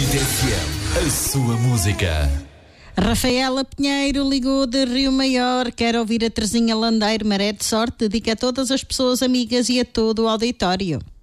FM, a sua música. Rafaela Pinheiro ligou de Rio Maior, quer ouvir a Terezinha Landeiro, Maré de Sorte, dedica a todas as pessoas amigas e a todo o auditório.